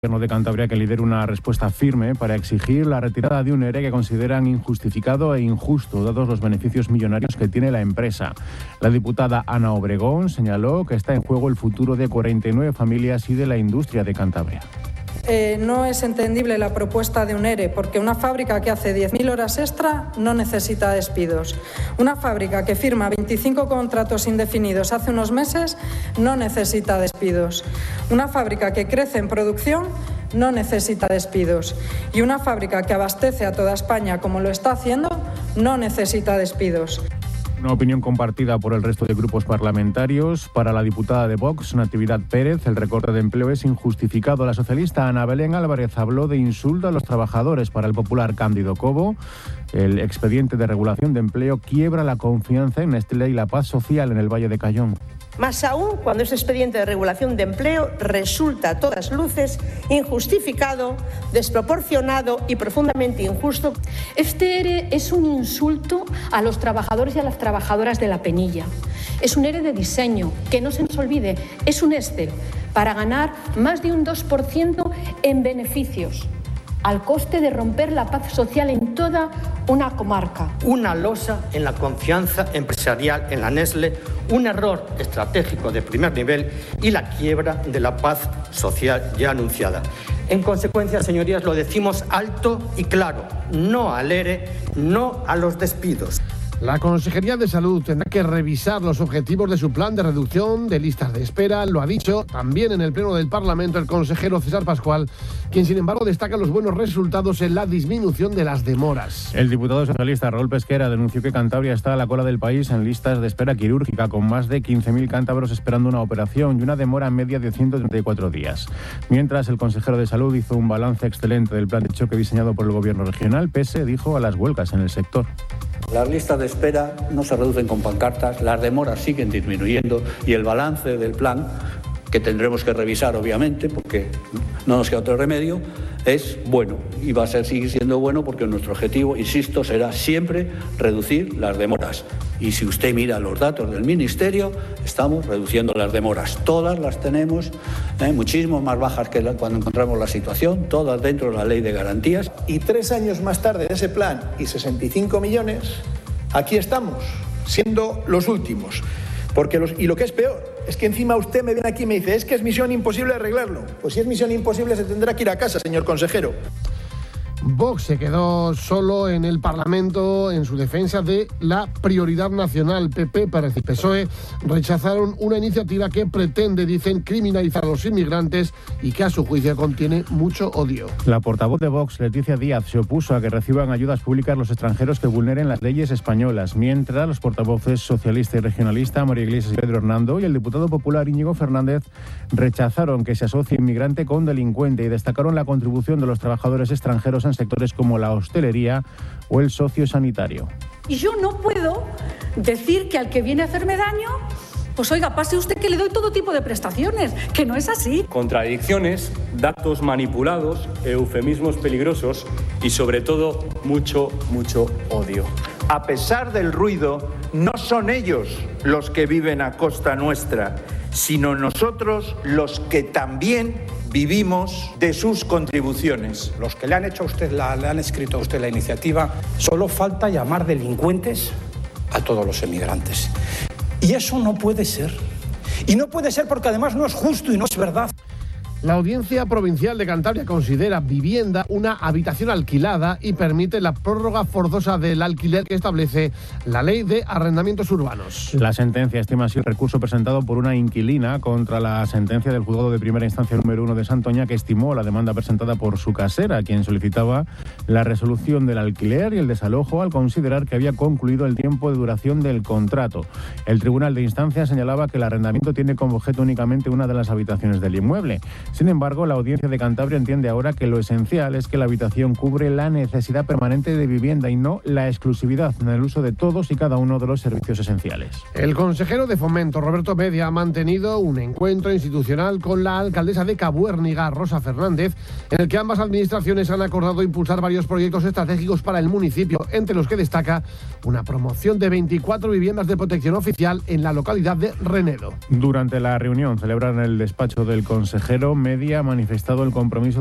Gobierno de Cantabria que lidera una respuesta firme para exigir la retirada de un ERE que consideran injustificado e injusto, dados los beneficios millonarios que tiene la empresa. La diputada Ana Obregón señaló que está en juego el futuro de 49 familias y de la industria de Cantabria. No es entendible la propuesta de un ERE, porque una fábrica que hace 10.000 horas extra no necesita despidos. Una fábrica que firma 25 contratos indefinidos hace unos meses no necesita despidos. Una fábrica que crece en producción no necesita despidos. Y una fábrica que abastece a toda España, como lo está haciendo, no necesita despidos. Una opinión compartida por el resto de grupos parlamentarios. Para la diputada de Vox, Natividad Pérez, el recorte de empleo es injustificado. La socialista Ana Belén Álvarez habló de insulto a los trabajadores. Para el popular Cándido Cobo, el expediente de regulación de empleo quiebra la confianza en Nestlé y la paz social en el Valle de Cayón. Más aún cuando ese expediente de regulación de empleo resulta a todas luces injustificado, desproporcionado y profundamente injusto. Este ERE es un insulto a los trabajadores y a las trabajadoras de la Penilla. Es un ERE de diseño, que no se nos olvide, es un Excel para ganar más de un 2% en beneficios, al coste de romper la paz social en toda una comarca. Una losa en la confianza empresarial en la Nestlé, un error estratégico de primer nivel y la quiebra de la paz social ya anunciada. En consecuencia, señorías, lo decimos alto y claro, no al ERE, no a los despidos. La Consejería de Salud tendrá que revisar los objetivos de su plan de reducción de listas de espera. Lo ha dicho también en el Pleno del Parlamento el consejero César Pascual, quien sin embargo destaca los buenos resultados en la disminución de las demoras. El diputado socialista Raúl Pesquera denunció que Cantabria está a la cola del país en listas de espera quirúrgica, con más de 15.000 cántabros esperando una operación y una demora media de 134 días. Mientras, el consejero de Salud hizo un balance excelente del plan de choque diseñado por el Gobierno regional, pese, dijo, a las huelgas en el sector. Las listas de espera no se reducen con pancartas, las demoras siguen disminuyendo y el balance del plan, que tendremos que revisar obviamente porque no nos queda otro remedio, es bueno y va a seguir siendo bueno porque nuestro objetivo, insisto, será siempre reducir las demoras. Y si usted mira los datos del Ministerio, estamos reduciendo las demoras. Todas las tenemos, muchísimo más bajas que cuando encontramos la situación, todas dentro de la ley de garantías. Y 3 años más tarde de ese plan y 65 millones, aquí estamos, siendo los últimos. Y lo que es peor es que encima usted me viene aquí y me dice, es que es misión imposible arreglarlo. Pues si es misión imposible se tendrá que ir a casa, señor consejero. Vox se quedó solo en el Parlamento en su defensa de la prioridad nacional. PP, Pérez y PSOE rechazaron una iniciativa que pretende, dicen, criminalizar a los inmigrantes y que a su juicio contiene mucho odio. La portavoz de Vox, Leticia Díaz, se opuso a que reciban ayudas públicas los extranjeros que vulneren las leyes españolas, mientras los portavoces socialista y regionalista, María Iglesias y Pedro Hernando, y el diputado popular Íñigo Fernández rechazaron que se asocie inmigrante con delincuente y destacaron la contribución de los trabajadores extranjeros en sectores como la hostelería o el sociosanitario. Y yo no puedo decir que al que viene a hacerme daño, pues oiga, pase usted que le doy todo tipo de prestaciones, que no es así. Contradicciones, datos manipulados, eufemismos peligrosos y sobre todo mucho odio. A pesar del ruido, no son ellos los que viven a costa nuestra, sino nosotros los que también vivimos de sus contribuciones. Los que le han escrito a usted la iniciativa, solo falta llamar delincuentes a todos los emigrantes. Y eso no puede ser. Y no puede ser porque además no es justo y no es verdad. La Audiencia Provincial de Cantabria considera vivienda una habitación alquilada y permite la prórroga forzosa del alquiler que establece la Ley de Arrendamientos Urbanos. La sentencia estima así el recurso presentado por una inquilina contra la sentencia del Juzgado de Primera Instancia número 1 de Santoña, que estimó la demanda presentada por su casera, quien solicitaba la resolución del alquiler y el desalojo al considerar que había concluido el tiempo de duración del contrato. El Tribunal de Instancia señalaba que el arrendamiento tiene como objeto únicamente una de las habitaciones del inmueble. Sin embargo, la Audiencia de Cantabria entiende ahora que lo esencial es que la habitación cubre la necesidad permanente de vivienda y no la exclusividad en el uso de todos y cada uno de los servicios esenciales. El consejero de Fomento, Roberto Media, ha mantenido un encuentro institucional con la alcaldesa de Cabuérniga, Rosa Fernández, en el que ambas administraciones han acordado impulsar varios proyectos estratégicos para el municipio, entre los que destaca una promoción de 24 viviendas de protección oficial en la localidad de Renedo. Durante la reunión celebrada en el despacho del consejero, Media ha manifestado el compromiso